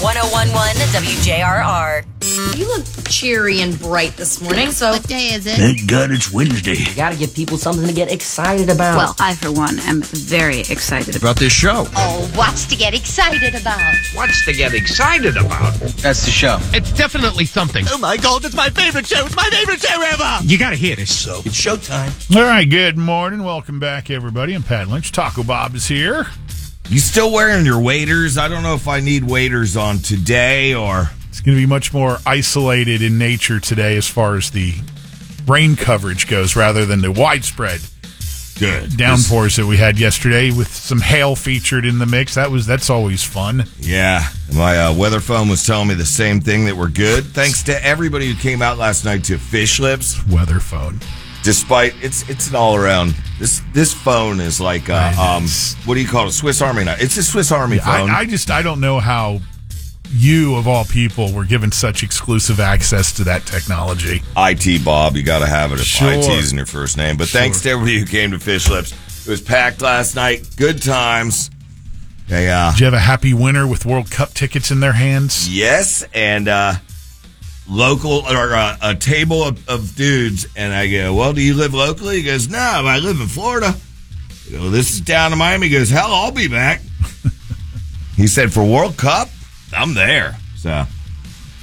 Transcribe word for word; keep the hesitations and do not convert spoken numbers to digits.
one oh one one W J R R. You look cheery and bright this morning, so... What day is it? Thank God it's Wednesday. You gotta give people something to get excited about. Well, I, for one, am very excited About this show. Oh, what's to get excited about? What's to get excited about? That's the show. It's definitely something. Oh my God, it's my favorite show. It's my favorite show ever. You gotta hear this. So it's showtime. All right, good morning. Welcome back, everybody. I'm Pat Lynch. Taco Bob is here. You still wearing your waders? I don't know if I need waders on today or... It's going to be much more isolated in nature today as far as the rain coverage goes rather than the widespread Good. downpours that we had yesterday with some hail featured in the mix. That was That's always fun. Yeah. My uh, weather phone was telling me the same thing, that we're good. Thanks to everybody who came out last night to Fish Lips. Weather phone. Despite, it's it's an all-around, this this phone is like, uh, um, what do you call it, Swiss Army knife. It's a Swiss Army Yeah, phone. I, I just, I don't know how you, of all people, were given such exclusive access to that technology. I T Bob, you got to have it if Sure. I T is in your first name. But Sure. thanks to everybody who came to Fish Lips. It was packed last night. Good times. Hey, uh, Did you have a happy winner with World Cup tickets in their hands? yes, and uh, local or uh, a table of, of dudes. And I go, well, do you live locally? He goes, no, I live in Florida. I go, this is down in Miami. He goes, hell, I'll be back. He said, for World Cup, I'm there. So